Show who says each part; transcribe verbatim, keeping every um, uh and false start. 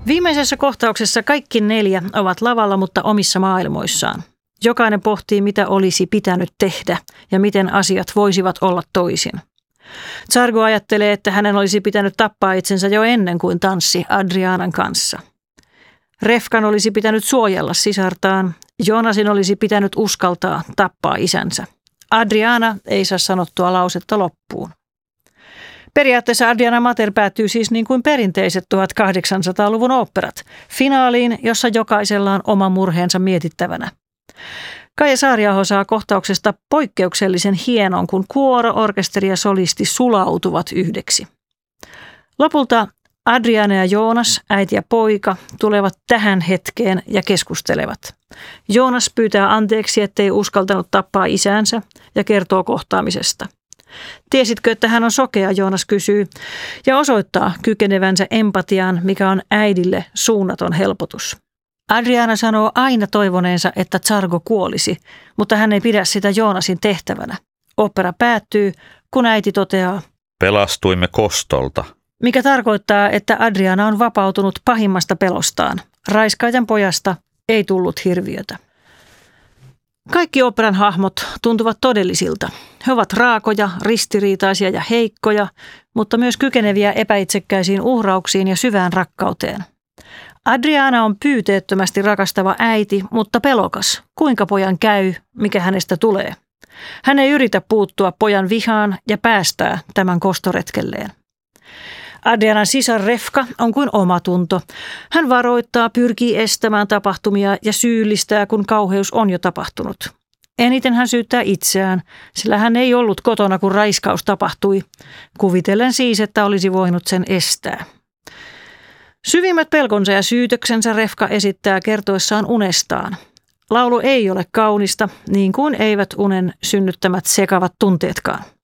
Speaker 1: Viimeisessä kohtauksessa kaikki neljä ovat lavalla, mutta omissa maailmoissaan. Jokainen pohtii, mitä olisi pitänyt tehdä ja miten asiat voisivat olla toisin. Zargo ajattelee, että hänen olisi pitänyt tappaa itsensä jo ennen kuin tanssi Adrianan kanssa. Refkan olisi pitänyt suojella sisartaan. Joonasin olisi pitänyt uskaltaa tappaa isänsä. Adriana ei saa sanottua lausetta loppuun. Periaatteessa Adriana Mater päättyy siis niin kuin perinteiset tuhatkahdeksansataaluvun oopperat, finaaliin, jossa jokaisella on oma murheensa mietittävänä. Kaija Saariaho saa kohtauksesta poikkeuksellisen hienon, kun kuoro, orkesteri ja solisti sulautuvat yhdeksi. Lopulta Adriana ja Joonas, äiti ja poika, tulevat tähän hetkeen ja keskustelevat. Joonas pyytää anteeksi, ettei uskaltanut tappaa isäänsä ja kertoo kohtaamisesta. Tiesitkö, että hän on sokea, Joonas kysyy, ja osoittaa kykenevänsä empatiaan, mikä on äidille suunnaton helpotus. Adriana sanoo aina toivoneensa, että Zargo kuolisi, mutta hän ei pidä sitä Joonasin tehtävänä. Opera päättyy, kun äiti toteaa:
Speaker 2: pelastuimme kostolta.
Speaker 1: Mikä tarkoittaa, että Adriana on vapautunut pahimmasta pelostaan. Raiskaajan pojasta ei tullut hirviötä. Kaikki operan hahmot tuntuvat todellisilta. He ovat raakoja, ristiriitaisia ja heikkoja, mutta myös kykeneviä epäitsekkäisiin uhrauksiin ja syvään rakkauteen. Adriana on pyyteettömästi rakastava äiti, mutta pelokas. Kuinka pojan käy, mikä hänestä tulee? Hän ei yritä puuttua pojan vihaan ja päästää tämän kostoretkelleen. Adrianan sisar Refka on kuin omatunto. Hän varoittaa, pyrkii estämään tapahtumia ja syyllistää, kun kauheus on jo tapahtunut. Eniten hän syyttää itseään, sillä hän ei ollut kotona, kun raiskaus tapahtui. Kuvitellen siis, että olisi voinut sen estää. Syvimmät pelkonsa ja syytöksensä Refka esittää kertoessaan unestaan. Laulu ei ole kaunista, niin kuin eivät unen synnyttämät sekavat tunteetkaan.